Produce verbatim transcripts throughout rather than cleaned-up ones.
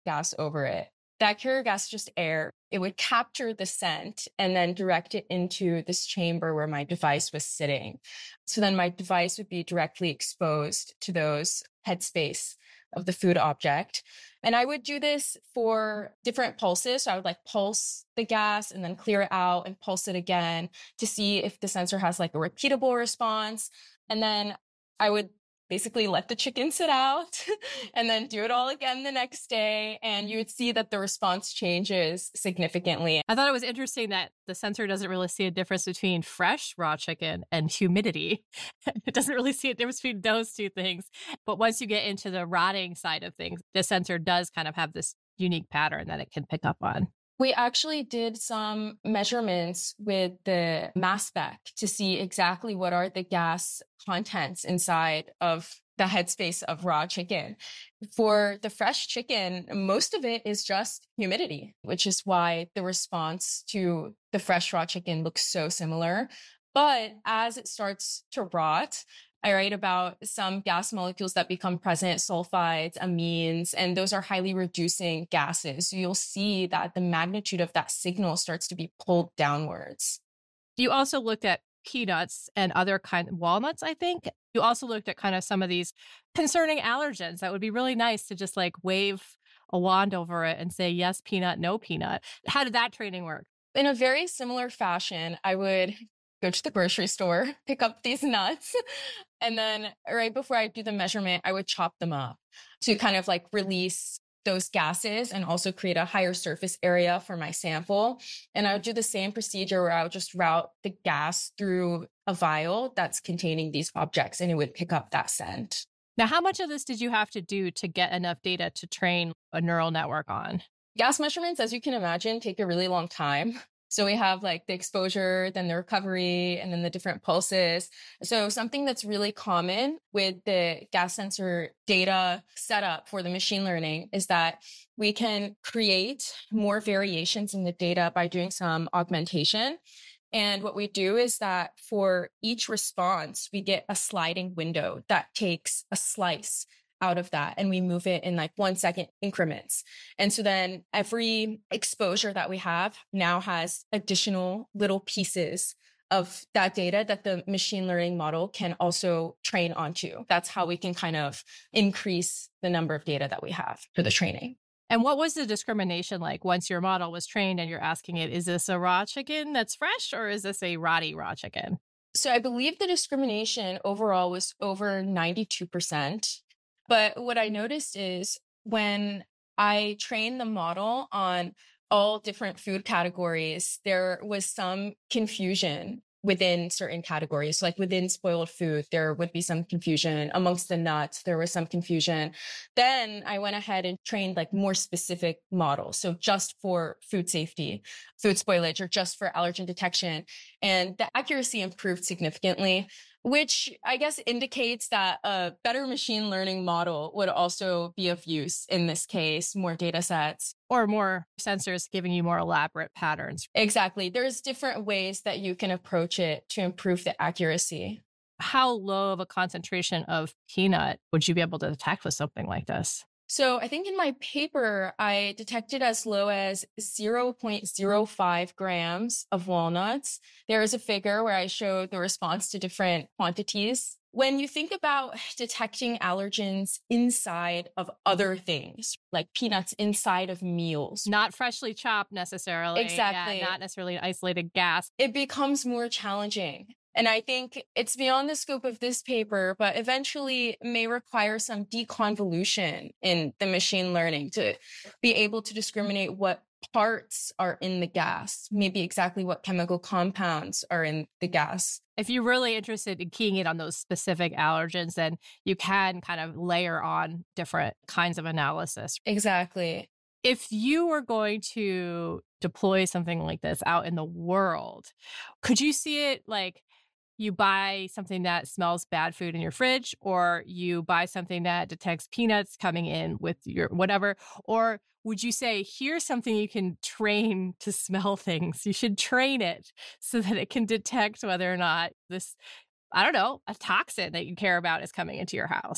gas over it. That carrier gas is just air. It would capture the scent and then direct it into this chamber where my device was sitting. So then my device would be directly exposed to those headspace of the food object. And I would do this for different pulses. So I would like pulse the gas and then clear it out and pulse it again to see if the sensor has like a repeatable response. And then I would basically let the chicken sit out and then do it all again the next day. And you would see that the response changes significantly. I thought it was interesting that the sensor doesn't really see a difference between fresh raw chicken and humidity. It doesn't really see a difference between those two things. But once you get into the rotting side of things, the sensor does kind of have this unique pattern that it can pick up on. We actually did some measurements with the mass spec to see exactly what are the gas contents inside of the headspace of raw chicken. For the fresh chicken, most of it is just humidity, which is why the response to the fresh raw chicken looks so similar. But as it starts to rot, I write about some gas molecules that become present, sulfides, amines, and those are highly reducing gases. So you'll see that the magnitude of that signal starts to be pulled downwards. You also looked at peanuts and other kind of walnuts, I think. You also looked at kind of some of these concerning allergens that would be really nice to just like wave a wand over it and say, yes, peanut, no peanut. How did that training work? In a very similar fashion, I would go to the grocery store, pick up these nuts, and then right before I do the measurement, I would chop them up to kind of like release those gases and also create a higher surface area for my sample. And I would do the same procedure where I would just route the gas through a vial that's containing these objects and it would pick up that scent. Now, how much of this did you have to do to get enough data to train a neural network on? Gas measurements, as you can imagine, take a really long time. So we have like the exposure, then the recovery, and then the different pulses. So something that's really common with the gas sensor data setup for the machine learning is that we can create more variations in the data by doing some augmentation. And what we do is that for each response, we get a sliding window that takes a slice out of that and we move it in like one second increments. And so then every exposure that we have now has additional little pieces of that data that the machine learning model can also train onto. That's how we can kind of increase the number of data that we have for the training. And what was the discrimination like once your model was trained and you're asking it, is this a raw chicken that's fresh or is this a rotty raw chicken? So I believe the discrimination overall was over ninety-two percent. But what I noticed is when I trained the model on all different food categories, there was some confusion within certain categories. So like within spoiled food, there would be some confusion. Amongst the nuts, there was some confusion. Then I went ahead and trained like more specific models. So just for food safety, food spoilage, or just for allergen detection. And the accuracy improved significantly, which I guess indicates that a better machine learning model would also be of use in this case, more data sets. Or more sensors giving you more elaborate patterns. Exactly. There's different ways that you can approach it to improve the accuracy. How low of a concentration of peanut would you be able to detect with something like this? So I think in my paper, I detected as low as zero point zero five grams of walnuts. There is a figure where I showed the response to different quantities. When you think about detecting allergens inside of other things, like peanuts inside of meals. Not freshly chopped necessarily. Exactly. Yeah, not necessarily an isolated gas. It becomes more challenging. And I think it's beyond the scope of this paper, but eventually may require some deconvolution in the machine learning to be able to discriminate what parts are in the gas, maybe exactly what chemical compounds are in the gas. If you're really interested in keying in on those specific allergens, then you can kind of layer on different kinds of analysis. Exactly. If you were going to deploy something like this out in the world, could you see it like you buy something that smells bad food in your fridge, or you buy something that detects peanuts coming in with your whatever? Or would you say, here's something you can train to smell things? You should train it so that it can detect whether or not this, I don't know, a toxin that you care about is coming into your house.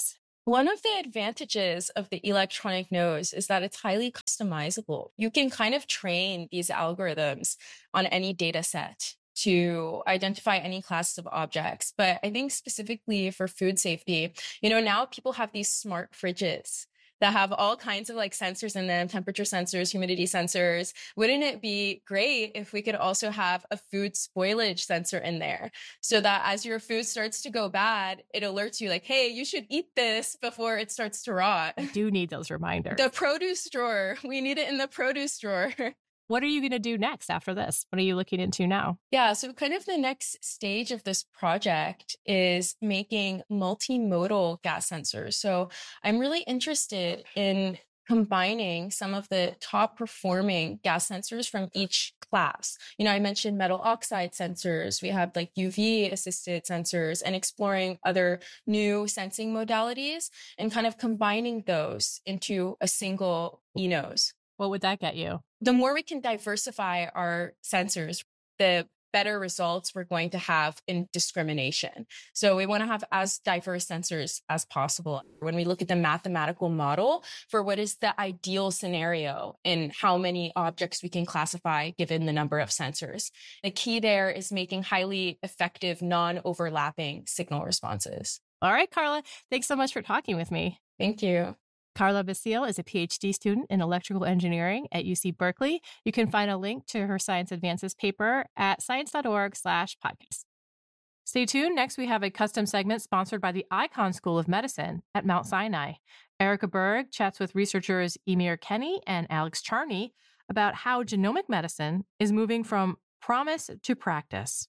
One of the advantages of the electronic nose is that it's highly customizable. You can kind of train these algorithms on any data set to identify any classes of objects. But I think specifically for food safety, you know, now people have these smart fridges that have all kinds of like sensors in them, temperature sensors, humidity sensors. Wouldn't it be great if we could also have a food spoilage sensor in there so that as your food starts to go bad, it alerts you like, hey, you should eat this before it starts to rot. I do need those reminders. The produce drawer. We need it in the produce drawer. What are you going to do next after this? What are you looking into now? Yeah, so kind of the next stage of this project is making multimodal gas sensors. So I'm really interested in combining some of the top performing gas sensors from each class. You know, I mentioned metal oxide sensors. We have like U V assisted sensors and exploring other new sensing modalities and kind of combining those into a single e-nose. What would that get you? The more we can diversify our sensors, the better results we're going to have in discrimination. So we want to have as diverse sensors as possible. When we look at the mathematical model for what is the ideal scenario and how many objects we can classify given the number of sensors, the key there is making highly effective, non-overlapping signal responses. All right, Carla, thanks so much for talking with me. Thank you. Carla Basile is a PhD student in electrical engineering at U C Berkeley. You can find a link to her Science Advances paper at science.org slash podcast. Stay tuned. Next, we have a custom segment sponsored by the Icahn School of Medicine at Mount Sinai. Erica Berg chats with researchers Eimear Kenny and Alex Charney about how genomic medicine is moving from promise to practice.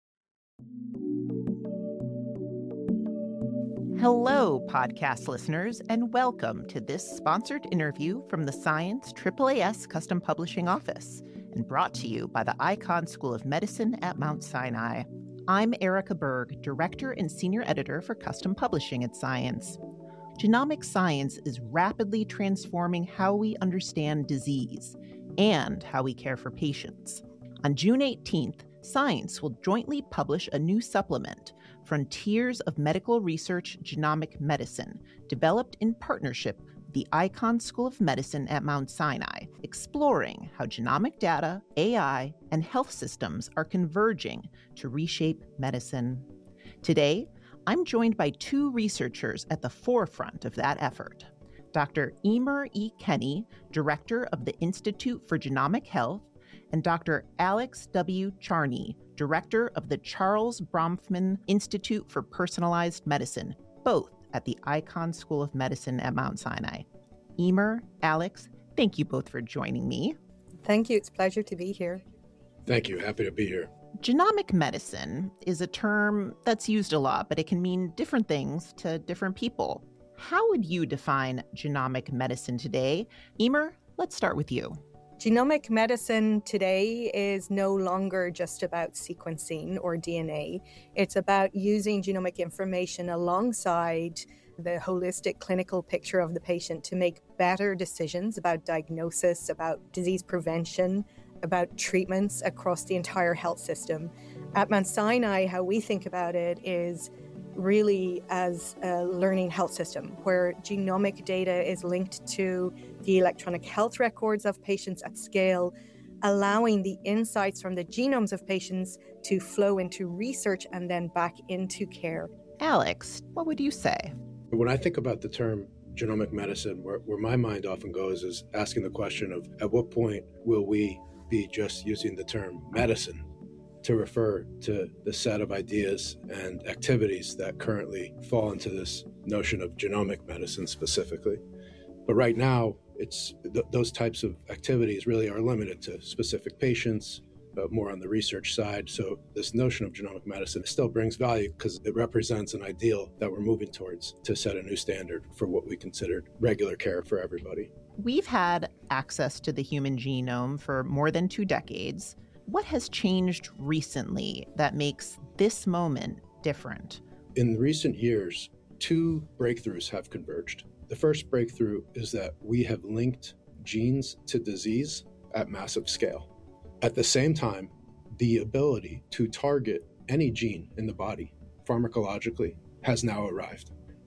Hello, podcast listeners, and welcome to this sponsored interview from the Science A A S Custom Publishing Office and brought to you by the Icahn School of Medicine at Mount Sinai. I'm Erica Berg, Director and Senior Editor for Custom Publishing at Science. Genomic science is rapidly transforming how we understand disease and how we care for patients. On June eighteenth, Science will jointly publish a new supplement, Frontiers of Medical Research Genomic Medicine, developed in partnership with the Icahn School of Medicine at Mount Sinai, exploring how genomic data, A I, and health systems are converging to reshape medicine. Today, I'm joined by two researchers at the forefront of that effort. Doctor Eimear E. Kenny, Director of the Institute for Genomic Health, and Doctor Alex W. Charney, Director of the Charles Bronfman Institute for Personalized Medicine, both at the Icahn School of Medicine at Mount Sinai. Eimear, Alex, thank you both for joining me. Thank you. It's a pleasure to be here. Thank you. Happy to be here. Genomic medicine is a term that's used a lot, but it can mean different things to different people. How would you define genomic medicine today? Eimear, let's start with you. Genomic medicine today is no longer just about sequencing or D N A. It's about using genomic information alongside the holistic clinical picture of the patient to make better decisions about diagnosis, about disease prevention, about treatments across the entire health system. At Mount Sinai, how we think about it is really as a learning health system where genomic data is linked to the electronic health records of patients at scale, allowing the insights from the genomes of patients to flow into research and then back into care. Alex, what would you say? When I think about the term genomic medicine, where, where my mind often goes is asking the question of at what point will we be just using the term medicine to refer to the set of ideas and activities that currently fall into this notion of genomic medicine specifically. But right now, it's th- those types of activities really are limited to specific patients, but more on the research side. So this notion of genomic medicine still brings value because it represents an ideal that we're moving towards to set a new standard for what we consider regular care for everybody. We've had access to the human genome for more than two decades. What has changed recently that makes this moment different? In recent years, two breakthroughs have converged. The first breakthrough is that we have linked genes to disease at massive scale. At the same time, the ability to target any gene in the body pharmacologically has now arrived.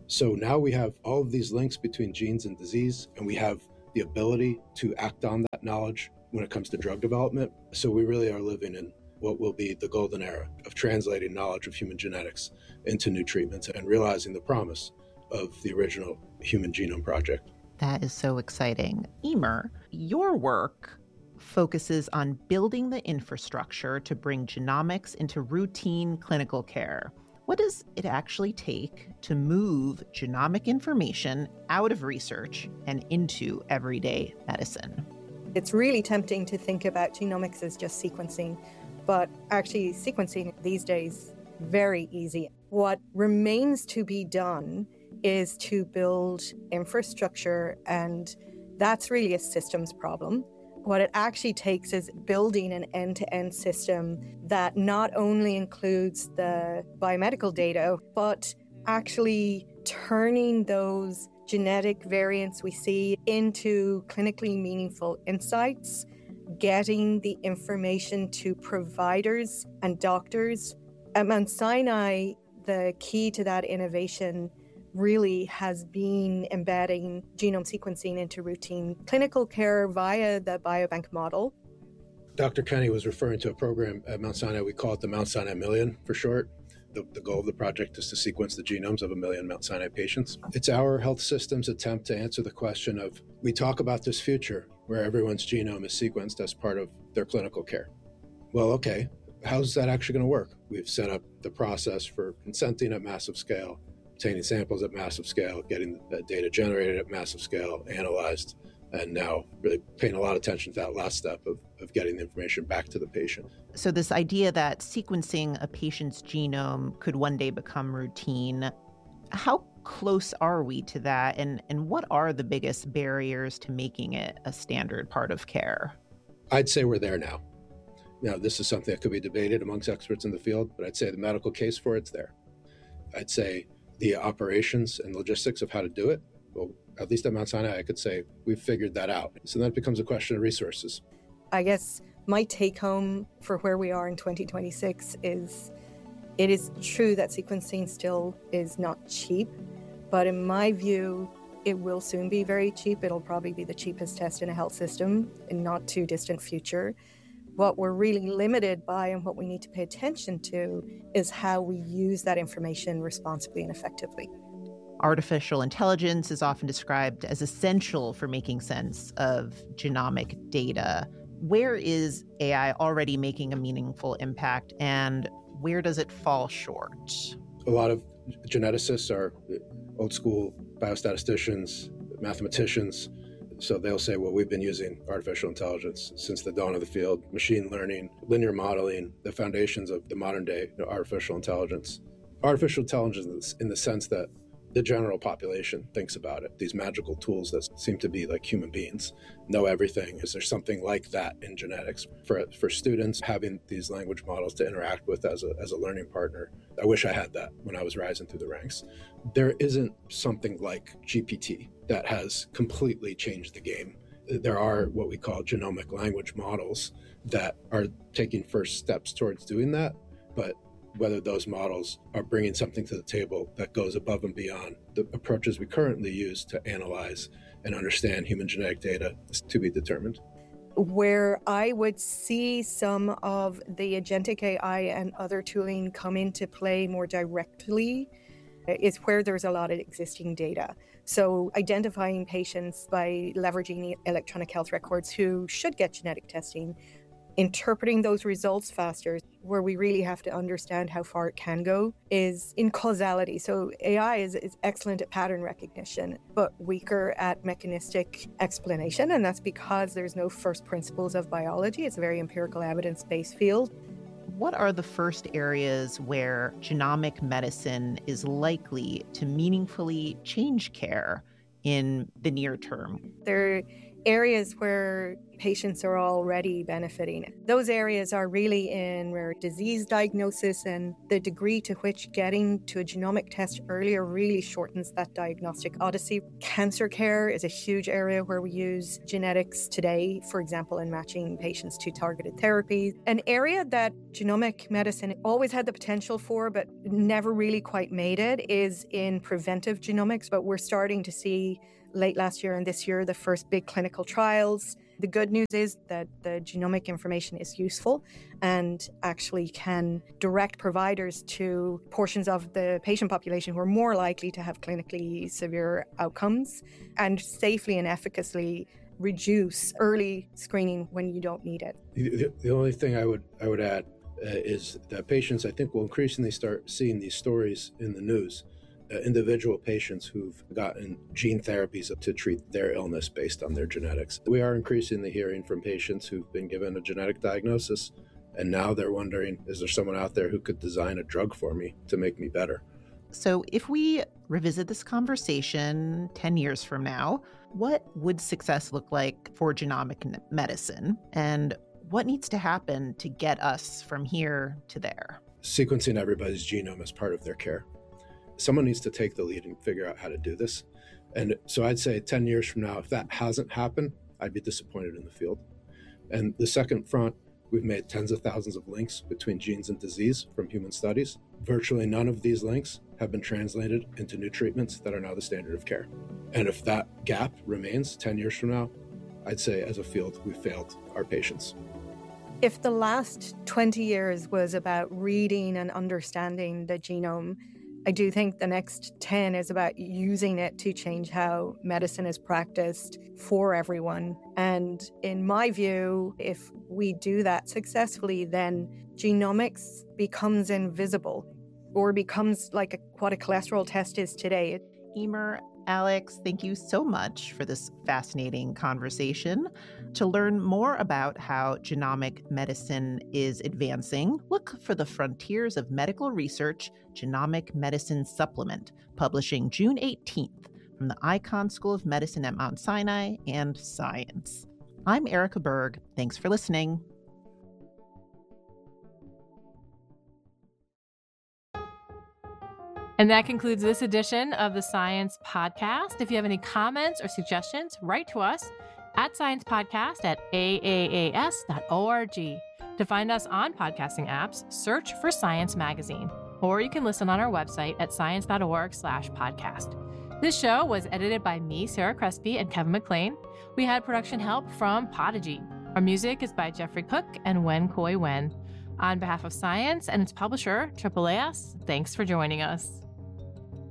So now we have all of these links between genes and disease, and we have the ability to act on that knowledge when it comes to drug development. So we really are living in what will be the golden era of translating knowledge of human genetics into new treatments and realizing the promise of the original Human Genome Project. That is so exciting. Emer, your work focuses on building the infrastructure to bring genomics into routine clinical care. What does it actually take to move genomic information out of research and into everyday medicine? It's really tempting to think about genomics as just sequencing, but actually sequencing these days, very easy. What remains to be done is to build infrastructure, and that's really a systems problem. What it actually takes is building an end-to-end system that not only includes the biomedical data, but actually turning those genetic variants we see into clinically meaningful insights, getting the information to providers and doctors. At Mount Sinai, the key to that innovation really has been embedding genome sequencing into routine clinical care via the biobank model. Doctor Kenny was referring to a program at Mount Sinai. We call it the Mount Sinai Million for short. The, the goal of the project is to sequence the genomes of a million Mount Sinai patients. It's our health system's attempt to answer the question of, we talk about this future where everyone's genome is sequenced as part of their clinical care. Well, okay, how's that actually going to work? We've set up the process for consenting at massive scale, obtaining samples at massive scale, getting the data generated at massive scale, analyzed, and now really paying a lot of attention to that last step of, of getting the information back to the patient. So this idea that sequencing a patient's genome could one day become routine, how close are we to that? And, and what are the biggest barriers to making it a standard part of care? I'd say we're there now. Now, this is something that could be debated amongst experts in the field, but I'd say the medical case for it's there. I'd say the operations and logistics of how to do it, well, at least at Mount Sinai, I could say we've figured that out. So then it becomes a question of resources. I guess my take home for where we are in twenty twenty-six is it is true that sequencing still is not cheap, but in my view, it will soon be very cheap. It'll probably be the cheapest test in a health system in not too distant future. What we're really limited by and what we need to pay attention to is how we use that information responsibly and effectively. Artificial intelligence is often described as essential for making sense of genomic data. Where is A I already making a meaningful impact, and where does it fall short? A lot of geneticists are old school biostatisticians, mathematicians. So they'll say, well, we've been using artificial intelligence since the dawn of the field, machine learning, linear modeling, the foundations of the modern day you know, artificial intelligence. Artificial intelligence in the sense that the general population thinks about it. These magical tools that seem to be like human beings know everything. Is there something like that in genetics? For for students, having these language models to interact with as a, as a learning partner, I wish I had that when I was rising through the ranks. There isn't something like G P T that has completely changed the game. There are what we call genomic language models that are taking first steps towards doing that, but whether those models are bringing something to the table that goes above and beyond the approaches we currently use to analyze and understand human genetic data is to be determined. Where I would see some of the agentic A I and other tooling come into play more directly is where there's a lot of existing data. So identifying patients by leveraging electronic health records who should get genetic testing, interpreting those results faster. Where we really have to understand how far it can go is in causality. So A I is, is excellent at pattern recognition, but weaker at mechanistic explanation. And that's because there's no first principles of biology. It's a very empirical evidence-based field. What are the first areas where genomic medicine is likely to meaningfully change care in the near term? There areas where patients are already benefiting. Those areas are really in rare disease diagnosis, and the degree to which getting to a genomic test earlier really shortens that diagnostic odyssey. Cancer care is a huge area where we use genetics today, for example, in matching patients to targeted therapies. An area that genomic medicine always had the potential for, but never really quite made it, is in preventive genomics. But we're starting to see late last year and this year the first big clinical trials. The good news is that the genomic information is useful and actually can direct providers to portions of the patient population who are more likely to have clinically severe outcomes and safely and efficaciously reduce early screening when you don't need it. The, the only thing I would I would add uh, is that patients, I think, will increasingly start seeing these stories in the news. Uh, individual patients who've gotten gene therapies to treat their illness based on their genetics. We are increasingly hearing from patients who've been given a genetic diagnosis, and now they're wondering, is there someone out there who could design a drug for me to make me better? So if we revisit this conversation ten years from now, what would success look like for genomic medicine? And what needs to happen to get us from here to there? Sequencing everybody's genome as part of their care. Someone needs to take the lead and figure out how to do this. And so I'd say ten years from now, if that hasn't happened, I'd be disappointed in the field. And the second front, we've made tens of thousands of links between genes and disease from human studies. Virtually none of these links have been translated into new treatments that are now the standard of care. And if that gap remains ten years from now, I'd say as a field, we failed our patients. If the last twenty years was about reading and understanding the genome, I do think the next ten is about using it to change how medicine is practiced for everyone. And in my view, if we do that successfully, then genomics becomes invisible or becomes like a, what a cholesterol test is today. Emer, Alex, thank you so much for this fascinating conversation. To learn more about how genomic medicine is advancing, look for the Frontiers of Medical Research Genomic Medicine Supplement, publishing June eighteenth from the Icahn School of Medicine at Mount Sinai and Science. I'm Erica Berg. Thanks for listening. And that concludes this edition of the Science Podcast. If you have any comments or suggestions, write to us at Science Podcast at A A A S dot org. To find us on podcasting apps, search for Science Magazine, or you can listen on our website at science.org slash podcast. This show was edited by me, Sarah Crespi, and Kevin McLean. We had production help from Podigy. Our music is by Jeffrey Cook and Wen Koi Wen. On behalf of Science and its publisher, Triple A S, thanks for joining us.